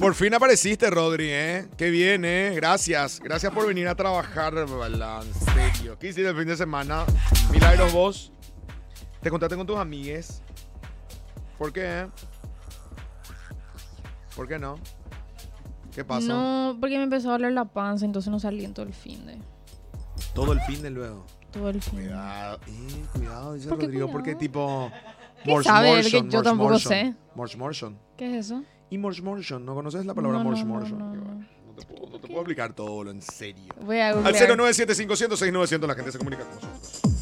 Por fin apareciste, Rodri, ¿eh? Qué bien, ¿eh? Gracias. Gracias por venir a trabajar, ¿verdad? En serio. ¿Qué hiciste el fin de semana? Milagros, vos. ¿Te contaste con tus amigues? ¿Por qué? ¿Por qué no? ¿Qué pasó? No, porque me empezó a doler la panza, entonces no salí en todo el fin de. Todo el fin de luego. Todo el fin. Cuidado, dice ¿Por qué Rodrigo, cuidado? porque tipo... ¿Qué sabe? Que yo tampoco sé. Morshmorshon. ¿Qué es eso? Y Morshmorshon, ¿no conoces la palabra No, Morshmorshon? no. No te puedo explicar todo, en serio. Voy a Al googlear. 0975 106 900 la gente se comunica con nosotros.